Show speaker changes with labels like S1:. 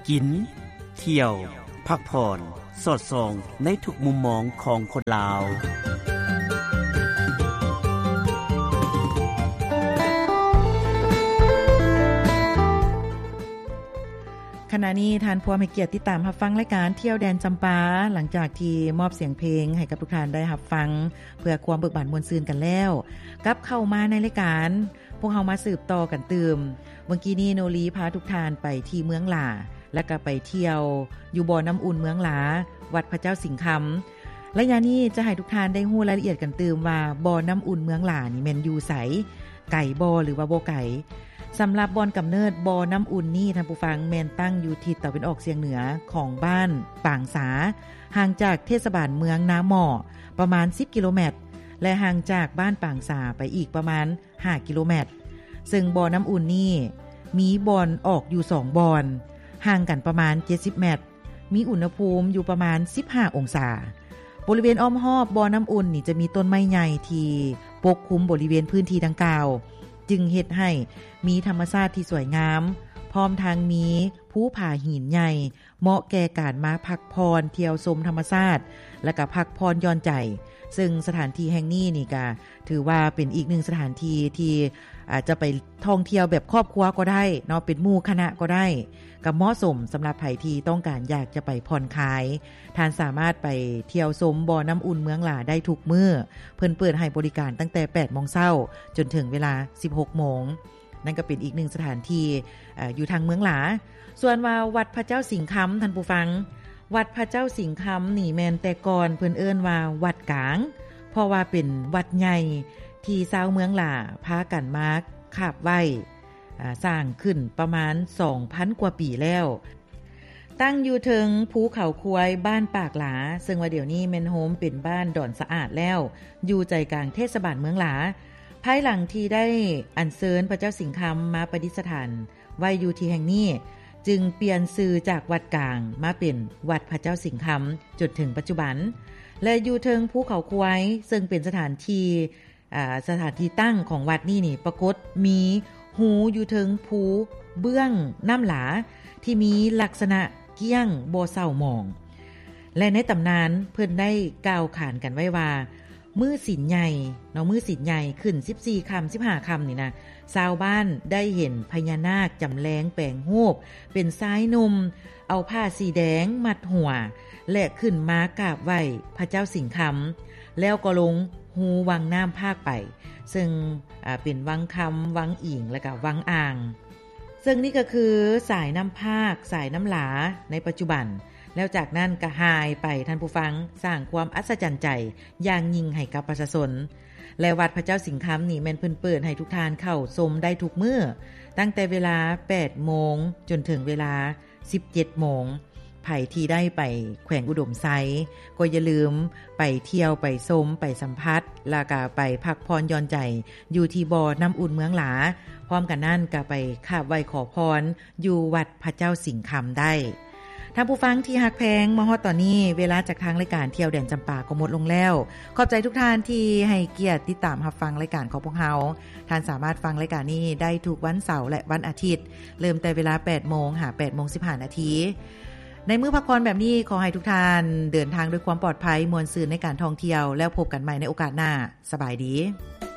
S1: กินเที่ยวพักผ่อนสอดส่องในทุกมุมมองของคนลาว
S2: ขณะนี้ท่านผู้มีเกียรติติดตามรับฟังรายการเที่ยวแดนจำปาหลังจากที่มอบเสียงเพลงให้กับทุกท่านได้รับฟังเพื่อความเบิกบานมวลซืนกันแล้วกลับเข้ามาในรายการพวกเฮามาสืบต่อกันเติมเมื่อกี้นี้โนรีพาทุกท่านไปที่เมืองหลาแล้วก็ไปเที่ยวอยู่บ่อน้ำอุ่นเมืองหลาวัดพระเจ้าสิงห์คำระยะนี้จะให้ทุกท่านได้ฮู้รายละเอียดกันเติมว่าบ่อน้ำอุ่นเมืองหลานี่แม่นอยู่ไสไก่บ่หรือว่าบ่ไก่สำหรับบ่อนกำเนิดบ่อน้ำอุ่นนี่ท่านผู้ฟังแม่นตั้งอยู่ทิศตะวันออกเฉียงเหนือของบ้านปางสาห่างจากเทศบาลเมืองนาหม่อประมาณ10กิโลเมตรและห่างจากบ้านปางสาไปอีกประมาณ5กิโลเมตรซึ่งบ่อน้ำอุ่นนี่มีบ่อนออกอยู่2บ่อนห่างกันประมาณ70เมตรมีอุณหภูมิอยู่ประมาณ15องศาบริเวณอ้อมรอบบ่อน้ำอุ่นนี่จะมีต้นไม้ใหญ่ที่ปกคลุมบริเวณพื้นที่ดังกล่าวจึงเฮ็ดให้มีธรรมชาติที่สวยงามพร้อมทางมีภูผาหินใหญ่เหมาะแก่การมาพักพรเที่ยวชมธรรมชาติและก็พักพรย้อนใจซึ่งสถานที่แห่งนี้นี่ก็ถือว่าเป็นอีกหนึ่งสถานที่ที่อาจจะไปท่องเที่ยวแบบครอบครัวก็ได้เนาะเป็นหมู่คณะก็ได้ก็เหมาะสมสำหรับไผที่ต้องการอยากจะไปผ่อนคลายท่านสามารถไปเที่ยวชมบ่อน้ำอุ่นเมืองหลาได้ทุกมื้อเพิ่นเปิดให้บริการตั้งแต่ 8:00 นจนถึงเวลา 16:00 นนั่นก็เป็นอีกหนึ่งสถานที่อยู่ทางเมืองหลาส่วนว่าวัดพระเจ้าสิงห์คำท่านผู้ฟังวัดพระเจ้าสิงห์คำนี่แม่นแต่ก่อนเพิ่นเอิ้นว่าวัดกลางเพราะว่าเป็นวัดใหญ่ที่ชาวเมืองหลาพากันมาคาบไว้สร้างขึ้นประมาณ 2,000 กว่าปีแล้วตั้งอยู่ถึงภูเขาควายบ้านปากหลาซึ่งว่าเดี๋ยวนี้แม่นโฮมเป็นบ้านดอนสะอาดแล้วอยู่ใจกลางเทศบาลเมืองหลาภายหลังที่ได้อัญเชิญพระเจ้าสิงห์คำมาประดิษฐานไว้อยู่ที่แห่งนี้จึงเปลี่ยนชื่อจากวัดกลางมาเป็นวัดพระเจ้าสิงห์คำจนถึงปัจจุบันและอยู่เทิงภูเขาควายซึ่งเป็นสถานที่ตั้งของวัดนี่ปรากฏมีหูอยู่เทิงภูเบื้องน้ำหลาที่มีลักษณะเกี้ยงบ่เศร้าหมองและในตำนานเพิ่นได้กล่าวขานกันไว้ว่ามื้อศีลใหญ่เนาะมื้อศีลใหญ่ขึ้น14ค่ำ15ค่ำนี่นะชาวบ้านได้เห็นพญานาคจำแรงแปลงรูปเป็นชายหนุ่มเอาผ้าสีแดงมัดหัวและขึ้นมากราบไหว้พระเจ้าสิงห์คำแล้วก็ลงหูวังน้ำภาคไปซึ่งเป็นวังคำวังอิงและก็วังอ่างซึ่งนี่ก็คือสายน้ำภาคสายน้ำหลาในปัจจุบันแล้วจากนั้นก็หายไปท่านผู้ฟังสร้างความอัศจรรย์ใจอย่างยิ่งให้กับประชาชนและวัดพระเจ้าสิงห์คำนี่แม่นเพิ่นเปิดให้ทุกท่านเข้าชมได้ทุกมื้อตั้งแต่เวลา 8:00 นจนถึงเวลา 17:00 นไผที่ได้ไปแขวงอุดมไซก็อย่าลืมไปเที่ยวไปชมไปสัมผัสแล้วก็ไปพักพรย้อนใจอยู่ที่บ่อน้ำอุ่นเมืองหลาพร้อมกันนั้นก็ไปกราบไหว้ขอพรอยู่วัดพระเจ้าสิงห์คำได้ท่านผู้ฟังที่ฮักแพงมาฮอดตอนนี้เวลาจากทางรายการเที่ยวแดนจำปาก็หมดลงแล้วขอบใจทุกท่านที่ให้เกียรติติดตามรับฟังรายการของพวกเราท่านสามารถฟังรายการนี้ได้ทุกวันเสาร์และวันอาทิตย์เริ่มแต่เวลา 8:00 นหา 8:15 นในมื้อพักผ่อนแบบนี้ขอให้ทุกท่านเดินทางด้วยความปลอดภัยมวลซื่นในการท่องเที่ยวแล้วพบกันใหม่ในโอกาสหน้าสบายดี